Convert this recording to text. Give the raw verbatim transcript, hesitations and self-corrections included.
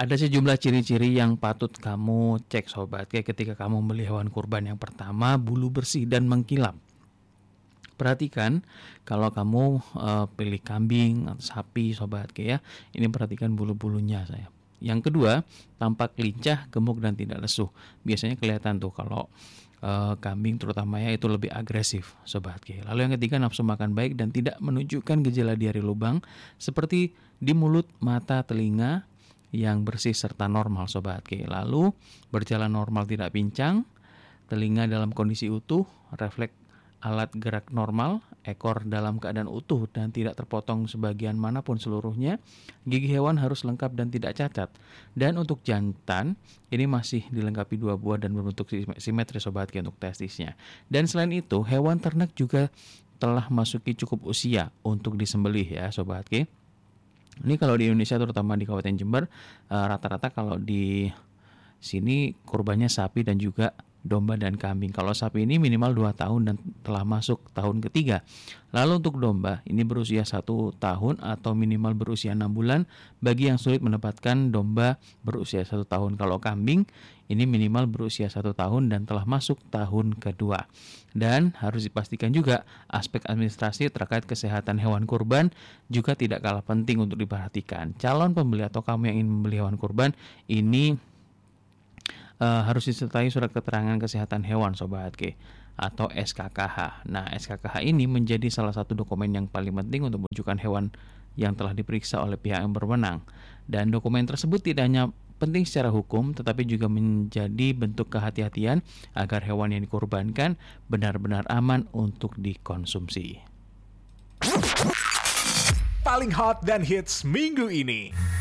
Ada sejumlah ciri-ciri yang patut kamu cek sobat. Kayak ketika kamu membeli hewan kurban yang pertama, bulu bersih dan mengkilap. Perhatikan kalau kamu uh, pilih kambing atau sapi sobat ya, ini perhatikan bulu-bulunya saya. Yang kedua, tampak lincah, gemuk dan tidak lesuh. Biasanya kelihatan tuh kalau uh, kambing terutama ya itu lebih agresif sobat ya. Lalu yang ketiga, nafsu makan baik dan tidak menunjukkan gejala diare lubang seperti di mulut, mata, telinga yang bersih serta normal sobat ya. Lalu berjalan normal tidak pincang, telinga dalam kondisi utuh, refleks alat gerak normal, ekor dalam keadaan utuh dan tidak terpotong sebagian manapun seluruhnya, gigi hewan harus lengkap dan tidak cacat. Dan untuk jantan, ini masih dilengkapi dua buah dan berbentuk simetris sobat Ki untuk testisnya. Dan selain itu, hewan ternak juga telah masuki cukup usia untuk disembelih ya sobat Ki. Ini kalau di Indonesia terutama di Kabupaten Jember, rata-rata kalau di sini kurbannya sapi dan juga domba dan kambing. Kalau sapi ini minimal dua tahun dan telah masuk tahun ketiga. Lalu untuk domba ini berusia satu tahun atau minimal berusia enam bulan bagi yang sulit mendapatkan domba berusia satu tahun. Kalau kambing ini minimal berusia satu tahun dan telah masuk tahun kedua. Dan harus dipastikan juga aspek administrasi terkait kesehatan hewan kurban juga tidak kalah penting untuk diperhatikan. Calon pembeli atau kamu yang ingin membeli hewan kurban ini Uh, harus disertai surat keterangan kesehatan hewan sobat K atau S K K H. Nah, S K K H ini menjadi salah satu dokumen yang paling penting untuk menunjukkan hewan yang telah diperiksa oleh pihak yang berwenang. Dan dokumen tersebut tidak hanya penting secara hukum, tetapi juga menjadi bentuk kehati-hatian agar hewan yang dikorbankan benar-benar aman untuk dikonsumsi. Paling hot dan hits minggu ini.